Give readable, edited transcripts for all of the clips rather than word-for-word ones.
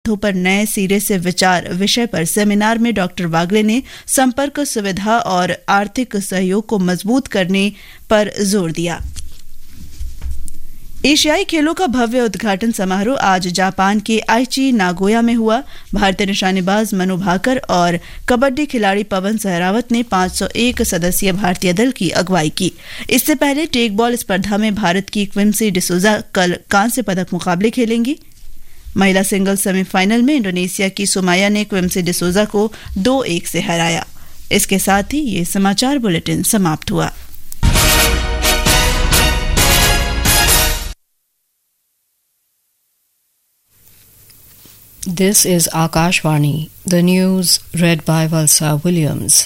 पर नए सिरे से विचार विषय पर सेमिनार में डॉक्टर वागले ने संपर्क सुविधा और आर्थिक सहयोग को मजबूत करने पर जोर दिया। एशियाई खेलों का भव्य उद्घाटन समारोह आज जापान के आइची नागोया में हुआ। भारतीय निशानेबाज मनु भाकर और कबड्डी खिलाड़ी पवन सहरावत ने 501 सदस्यीय भारतीय दल की अगुवाई की। इससे पहले टेक बॉल स्पर्धा में भारत की क्विंसी डिसूजा कल कांस्य पदक मुकाबले खेलेंगी। महिला सिंगल्स सेमीफाइनल में इंडोनेशिया की सुमाया ने क्विंसी डिसूजा को 2-1 से हराया। इसके साथ ही ये समाचार बुलेटिन समाप्त हुआ। This is Akashvani, the news read by Valsa Williams.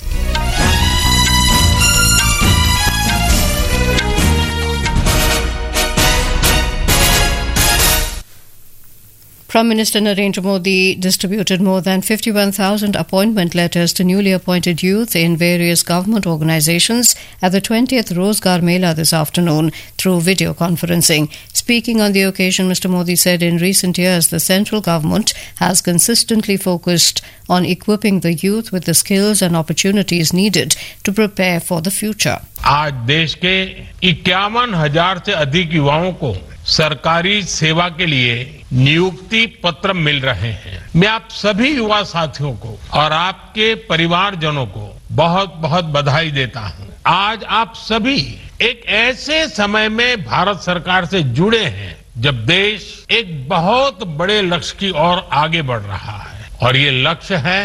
Prime Minister Narendra Modi distributed more than 51,000 appointment letters to newly appointed youth in various government organizations at the 20th Rozgar Mela this afternoon through video conferencing. Speaking on the occasion, Mr. Modi said in recent years the central government has consistently focused on equipping the youth with the skills and opportunities needed to prepare for the future. आज देश के 51,000 से अधिक युवाओं को सरकारी सेवा के लिए नियुक्ति पत्र मिल रहे हैं। मैं आप सभी युवा साथियों को और आपके परिवारजनों को बहुत बहुत बधाई देता हूं। आज आप सभी एक ऐसे समय में भारत सरकार से जुड़े हैं जब देश एक बहुत बड़े लक्ष्य की ओर आगे बढ़ रहा है और ये लक्ष्य है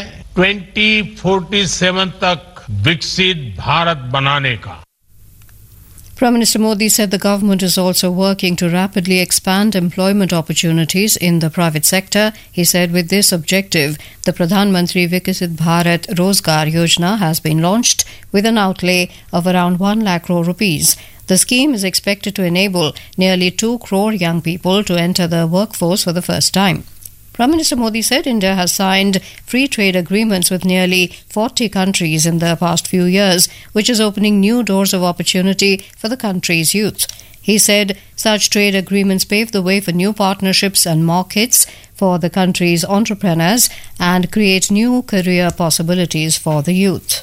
2047 तक विकसित भारत बनाने का। Prime Minister Modi said the government is also working to rapidly expand employment opportunities in the private sector. He said with this objective, the Pradhan Mantri Vikasit Bharat Rozgar Yojana has been launched with an outlay of around 1 lakh crore rupees. The scheme is expected to enable nearly 2 crore young people to enter the workforce for the first time. Prime Minister Modi said India has signed free trade agreements with nearly 40 countries in the past few years, which is opening new doors of opportunity for the country's youth. He said such trade agreements pave the way for new partnerships and markets for the country's entrepreneurs and create new career possibilities for the youth.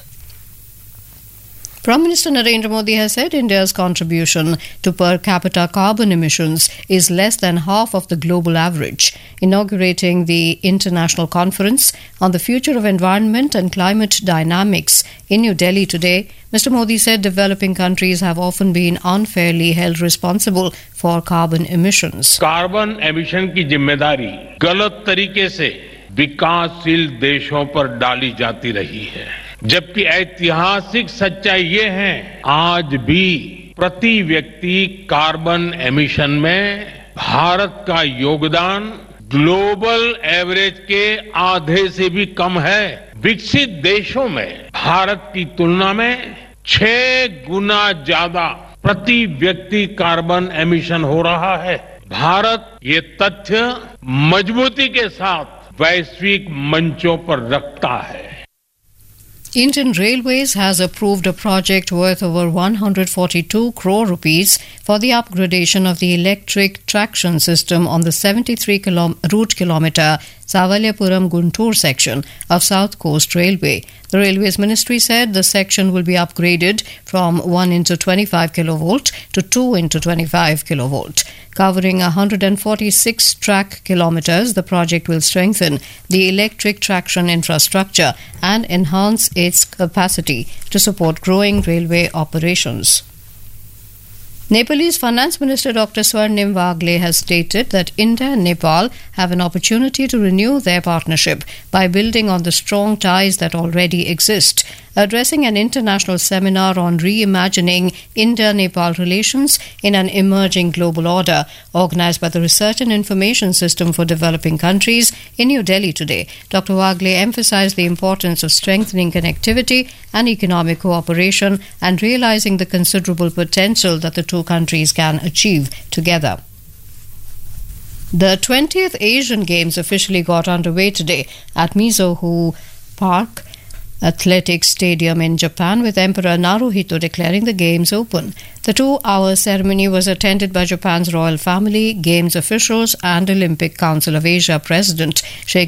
Prime Minister Narendra Modi has said India's contribution to per capita carbon emissions is less than half of the global average. Inaugurating the International Conference on the Future of Environment and Climate Dynamics in New Delhi today, Mr. Modi said developing countries have often been unfairly held responsible for carbon emissions. Carbon emission की जिम्मेदारी गलत तरीके से विकासशील देशों पर डाली जाती रही है, जबकि ऐतिहासिक सच्चाई ये है आज भी प्रति व्यक्ति कार्बन एमिशन में भारत का योगदान ग्लोबल एवरेज के आधे से भी कम है। विकसित देशों में भारत की तुलना में 6 गुना ज्यादा प्रति व्यक्ति कार्बन एमिशन हो रहा है। भारत ये तथ्य मजबूती के साथ वैश्विक मंचों पर रखता है। Indian Railways has approved a project worth over 142 crore rupees for the upgradation of the electric traction system on the 73 route kilometre Savalyapuram Guntur section of South Coast Railway. The Railways Ministry said the section will be upgraded from 1 into 25 kilovolt to 2 into 25 kilovolt. Covering 146 track kilometres, the project will strengthen the electric traction infrastructure and enhance its capacity to support growing railway operations. Nepalese Finance Minister Dr. Swarnim Wagle has stated that India and Nepal have an opportunity to renew their partnership by building on the strong ties that already exist. Addressing an international seminar on reimagining India-Nepal relations in an emerging global order, organised by the Research and Information System for Developing Countries in New Delhi today, Dr. Wagle emphasised the importance of strengthening connectivity and economic cooperation and realising the considerable potential that the two countries can achieve together. The 20th Asian Games officially got underway today at Mizohu Park Athletics Stadium in Japan, with Emperor Naruhito declaring the Games open. The 2-hour ceremony was attended by Japan's royal family, Games officials and Olympic Council of Asia President Sheikh